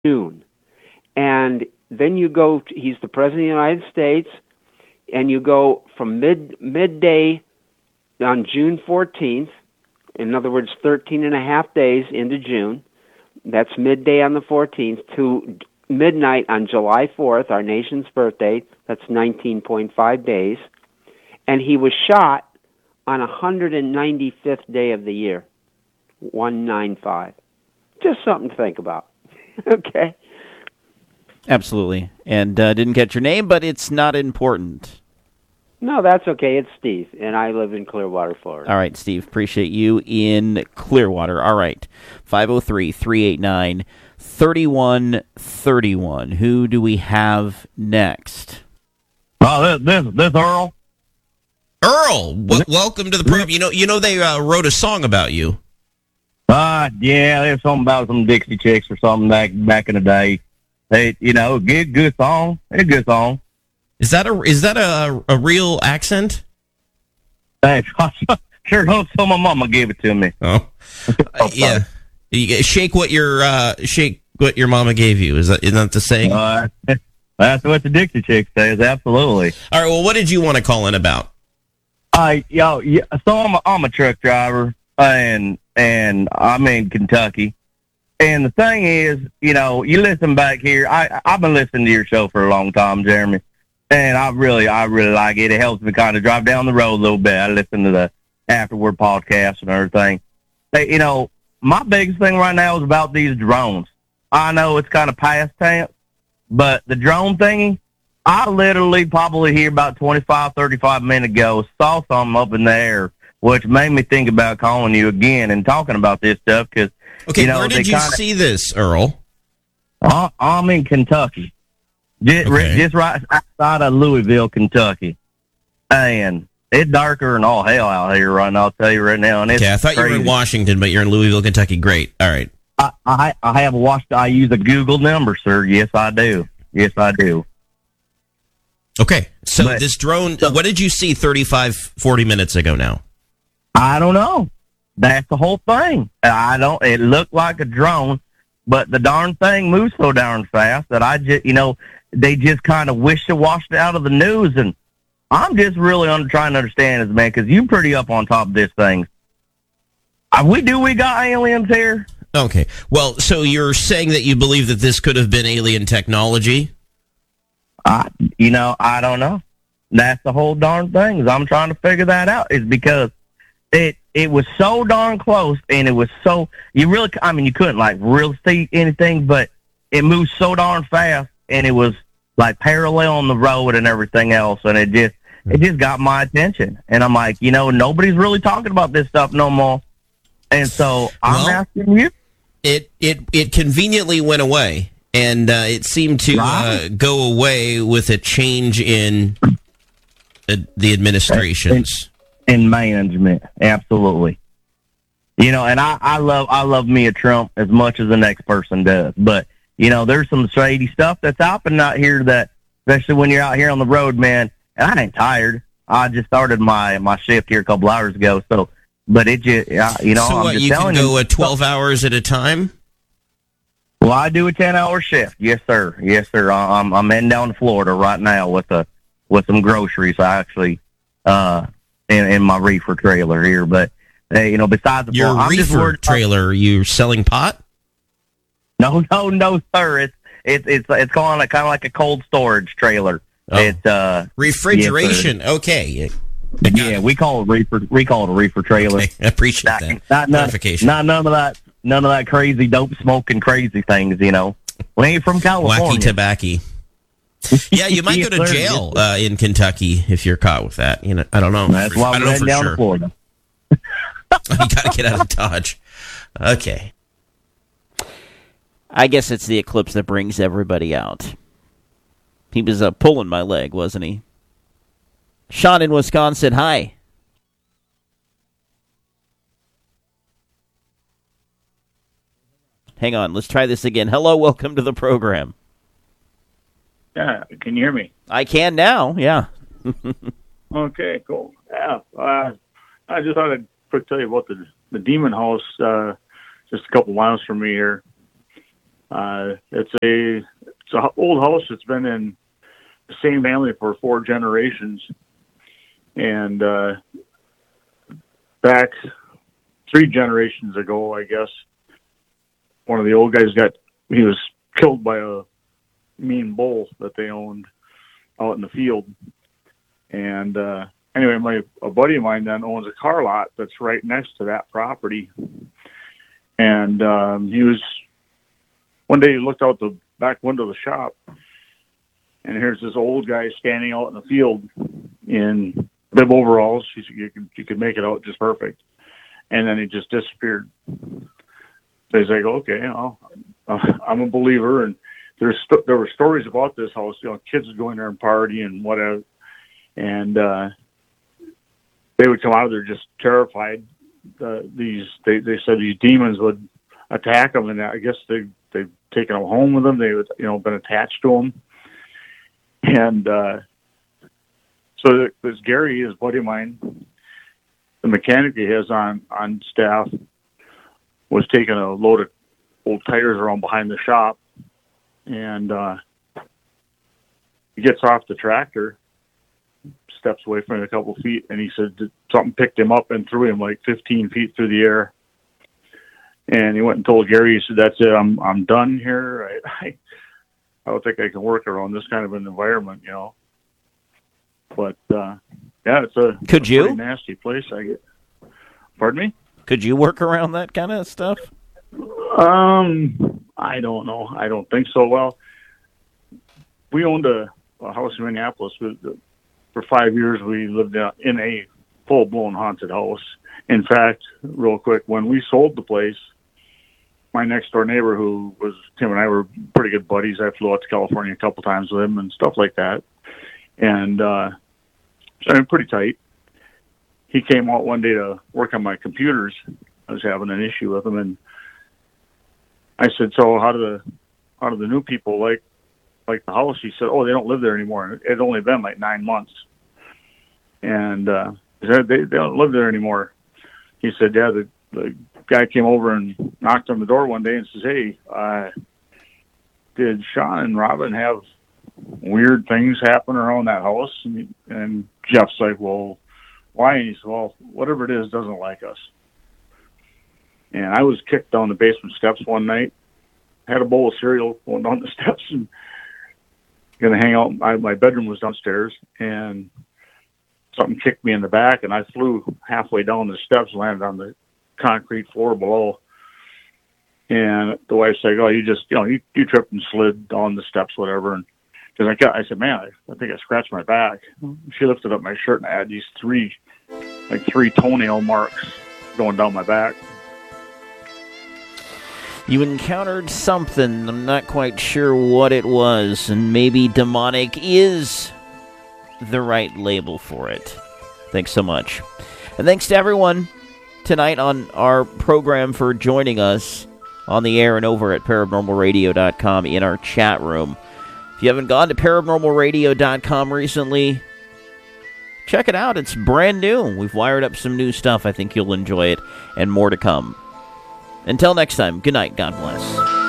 June. And then you go, he's the President of the United States, and you go from midday on June 14th, in other words, 13 and a half days into June. That's midday on the 14th to midnight on July 4th, our nation's birthday. That's 19.5 days. And he was shot on 195th day of the year, 195. Just something to think about. Okay. Absolutely. And didn't catch your name, but it's not important. No, that's okay. It's Steve, and I live in Clearwater, Florida. All right, Steve. Appreciate you in Clearwater. All right. 503-389-3131. Who do we have next? This Earl. Earl, welcome to the program. You know they wrote a song about you. Yeah, there's something about some Dixie Chicks or something back in the day. Hey, good song. It's a good song. Is that a real accent? Hey, sure hope so. My mama gave it to me. Oh, yeah. Shake what your mama gave you. Isn't that the saying? That's what the Dixie Chicks says. Absolutely. All right. Well, what did you want to call in about? So I'm a truck driver, and I'm in Kentucky. And the thing is, you listen back here. I've been listening to your show for a long time, Jeremy. And I really like it. It helps me kind of drive down the road a little bit. I listen to the afterward podcast and everything. Hey, my biggest thing right now is about these drones. I know it's kind of past tense, but the drone thingy, I literally probably here about 25, 35 minutes ago saw something up in the air, which made me think about calling you again and talking about this stuff. Because where did you see this, Earl? I'm in Kentucky. Just right outside of Louisville, Kentucky. And it's darker than all hell out here right now, I'll tell you right now. And it's I thought crazy. You were in Washington, but you're in Louisville, Kentucky. Great. All right. I use a Google number, sir. Yes, I do. Okay. So this drone, what did you see 35, 40 minutes ago now? I don't know. That's the whole thing. It looked like a drone, but the darn thing moves so darn fast that I just, they just kind of washed it out of the news, and I'm just really trying to understand this, man, because you're pretty up on top of this thing. We got aliens here? Okay. Well, so you're saying that you believe that this could have been alien technology? I don't know. That's the whole darn thing, is I'm trying to figure that out, is because it was so darn close, and it was so, you couldn't really see anything, but it moved so darn fast, and it was like parallel on the road and everything else, and it just got my attention. And I'm like, nobody's really talking about this stuff no more. And so I'm asking you. It conveniently went away, and it seemed to go away with a change in the administrations. In management, absolutely. And I love me a Trump as much as the next person does, but there's some shady stuff that's happening out here that, especially when you're out here on the road, man. And I ain't tired. I just started my shift here a couple hours ago. So, but it just, So I'm what, just you telling can go you. 12 hours at a time? Well, I do a 10-hour shift. Yes, sir. I'm heading down to Florida right now with some groceries. I actually, in my reefer trailer here. But besides the your reefer trailer, you're selling pot? No, sir. It's kind of like a cold storage trailer. Oh. It's refrigeration. Yes, okay. Yeah, we call it a reefer trailer. Okay. I appreciate that. Clarification. Not none of that crazy dope smoking crazy things. We ain't from California. Wacky tobacco. Yeah, you might go to jail in Kentucky if you're caught with that. I don't know. That's why we're heading down to Florida. You got to get out of Dodge. Okay. I guess it's the eclipse that brings everybody out. He was pulling my leg, wasn't he? Sean in Wisconsin, hi. Hang on, let's try this again. Hello, welcome to the program. Yeah, can you hear me? I can now, yeah. Okay, cool. Yeah, I just thought I'd quick tell you about the Demon House, just a couple miles from me here. It's an old house that's been in the same family for 4 generations, and back 3 generations ago, I guess, one of the old guys he was killed by a mean bull that they owned out in the field. And anyway, a buddy of mine then owns a car lot that's right next to that property. And one day he looked out the back window of the shop, and here's this old guy standing out in the field in bib overalls. He said you could make it out just perfect. And then he just disappeared. So he's like, okay, well, I'm a believer. And there were stories about this house, kids going there and partying and whatever. And they would come out of there just terrified. They said these demons would attack them, and I guess they've taken them home with them. They would, been attached to them. And so this Gary, his buddy of mine, the mechanic he has on staff, was taking a load of old tires around behind the shop, and he gets off the tractor, steps away from it a couple feet, and he said something picked him up and threw him like 15 feet through the air. And he went and told Gary, he said, "That's it, I'm done here. I don't think I can work around this kind of an environment, But it's a pretty nasty place. Pardon me? Could you work around that kind of stuff? I don't know. I don't think so. Well, we owned a house in Minneapolis. For 5 years, we lived in a full-blown haunted house. In fact, real quick, when we sold the place, my next-door neighbor, Tim and I were pretty good buddies. I flew out to California a couple times with him and stuff like that. And so I'm pretty tight. He came out one day to work on my computers. I was having an issue with him, and I said, "So how do the new people like the house?" He said, "Oh, they don't live there anymore. It had only been like 9 months." And he said, they don't live there anymore. He said, "Yeah, the guy came over and knocked on the door one day and says, 'Hey, did Sean and Robin have weird things happen around that house?'" And Jeff's like, "Well, why?" And he said, "Well, whatever it is doesn't like us." And I was kicked down the basement steps one night, had a bowl of cereal going down the steps and going to hang out. My bedroom was downstairs, and something kicked me in the back, and I flew halfway down the steps, landed on the concrete floor below. And the wife said, "Oh, you just, you tripped and slid down the steps, whatever." And because I said, "Man, I think I scratched my back." She lifted up my shirt, and I had these three toenail marks going down my back. You encountered something. I'm not quite sure what it was, and maybe demonic is the right label for it. Thanks so much. And thanks to everyone tonight on our program for joining us on the air and over at paranormalradio.com in our chat room. If you haven't gone to paranormalradio.com recently, check it out. It's brand new. We've wired up some new stuff. I think you'll enjoy it, and more to come. Until next time, good night. God bless.